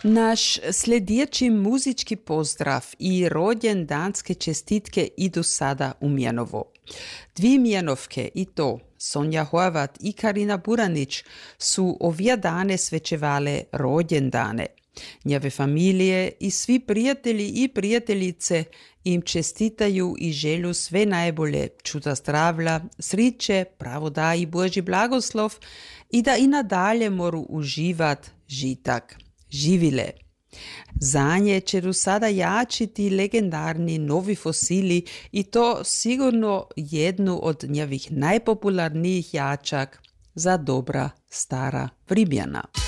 Naš sljedeći muzički pozdrav i rođendanske čestitke idu sada u Mjenovo. Dvi Mjenovke, i to Sonja Horvat i Karina Buranić, su ovije dane svečevale rođendane. Njeve familije i svi prijatelji i prijateljice im čestitaju i želju sve najbolje, čuda zdravlja, sriće, pravoda i Božji blagoslov i da i nadalje moru uživat žitak. Živile. Za nje će do sada jačiti legendarni novi fosili i to sigurno jednu od njevih najpopularnijih jačak za dobra stara vribjana.